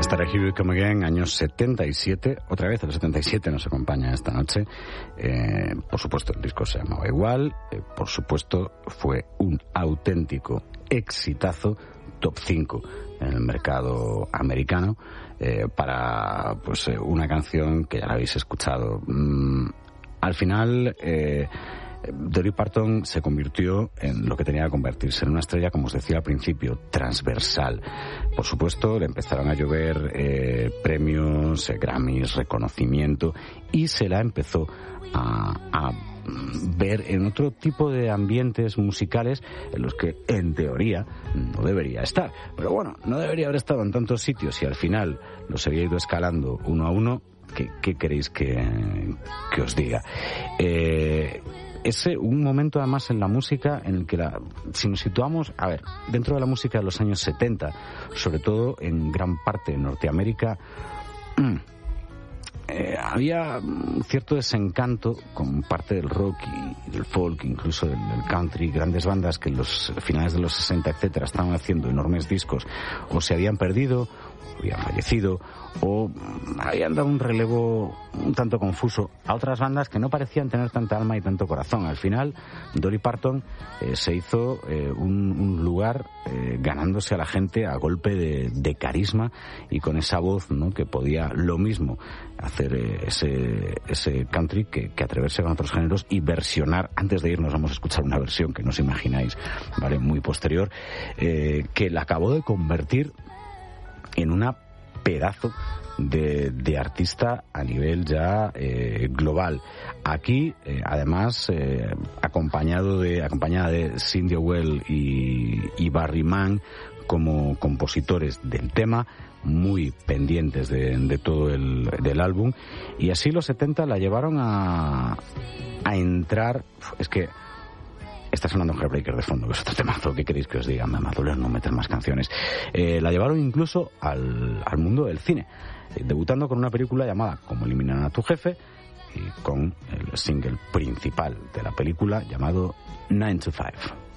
Started Here We Come Again, años 77, otra vez el 77 nos acompaña esta noche. Por supuesto el disco se llamaba igual, por supuesto fue un auténtico exitazo, top 5 en el mercado americano, para pues una canción que ya la habéis escuchado. Al final Dolly Parton se convirtió en lo que tenía que convertirse, en una estrella, como os decía al principio, transversal. Por supuesto, le empezaron a llover premios, Grammys, reconocimiento, y se la empezó a ver en otro tipo de ambientes musicales en los que, en teoría, no debería estar. Pero bueno, no debería haber estado en tantos sitios y al final los había ido escalando uno a uno. ¿Qué queréis que os diga? Es un momento además en la música en el que si nos situamos, a ver, dentro de la música de los años 70, sobre todo en gran parte de Norteamérica, había un cierto desencanto con parte del rock y del folk, incluso del country, grandes bandas que en los finales de los 60, etcétera, estaban haciendo enormes discos, o se habían perdido, o habían fallecido, o habían dado un relevo un tanto confuso a otras bandas que no parecían tener tanta alma y tanto corazón. Al final, Dolly Parton se hizo un lugar ganándose a la gente a golpe de carisma y con esa voz, ¿no?, que podía lo mismo hacer ese country que atreverse con otros géneros y versionar. Antes de irnos vamos a escuchar una versión que no os imagináis, ¿vale?, muy posterior, que la acabó de convertir en una pedazo de artista a nivel ya global. Aquí, además, acompañada de Cindy Well y Barry Mann como compositores del tema, muy pendientes de todo del álbum, y así los 70 la llevaron a entrar. Es que está sonando Heartbreaker de fondo, que es otro temazo. ¿Qué queréis que os diga? Me va a doler no meter más canciones. La llevaron incluso al mundo del cine, debutando con una película llamada Cómo eliminar a tu jefe, y con el single principal de la película llamado 9 to 5.